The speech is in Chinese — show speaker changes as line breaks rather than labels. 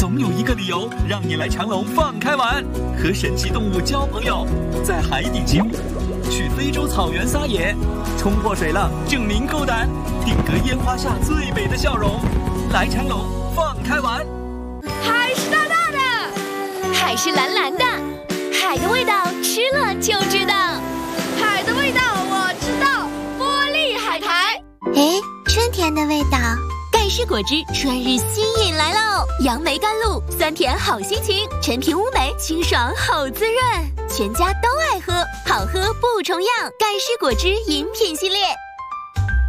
总有一个理由让你来长隆放开玩，和神奇动物交朋友，在海底起舞，去非洲草原撒野，冲破水浪证明够胆，定格烟花下最美的笑容。来长隆放开玩。
海是大大的，
海是蓝蓝的，海的味道吃了就知道。
海的味道我知道，玻璃海苔。
哎，春天的味道。
盖世果汁春日新饮来喽！杨梅甘露，酸甜好心情，陈皮乌梅清爽好滋润，全家都爱喝，好喝不重样。盖世果汁饮品系列。